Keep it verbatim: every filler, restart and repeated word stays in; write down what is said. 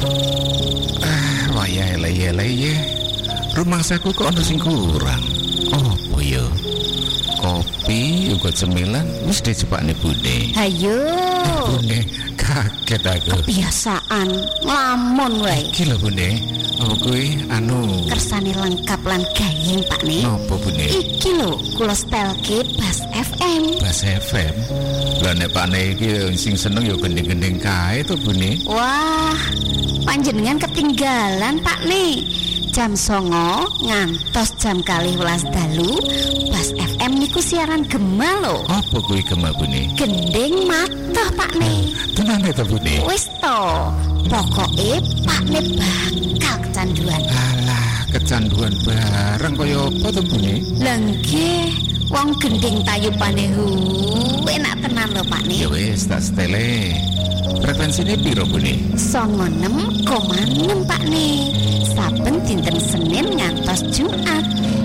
Ah, wayah leye-leye. Rumangsaku kok ana sing kurang. Opo yo? Kopi uga cemilan wis dijepakne Bune. Hayo. Bune kaget aku. Kebiasaan nglamun wae. Iki lho Bune. Apa kuwi anu Kersane lengkap lan gayeng Pakne. napa Bune? Iki lho kula setelke Bas F M. Bas F M. Lah nek Pakne iki sing seneng ya gending-gending kae to Bune. Wah, panjenengan ketinggalan Pakne. Jam songo ngantos jam kalih welas dalu Bas F M niku siaran gema lho. Apa kuwi gema Bune? Gending matoh Pakne. Tenan to Bune. Wis to, pokoke Pakne bakal kecanduan. Alah, kecanduan bareng kaya apa to Bune? Lah nggih, wong gending tayupane hu enak tenan lho Pakne. Ya wis tak setele. Frekuensine piro Bune? songo enem koma enam Pakne. Saben dinten Senin ngantos Jumat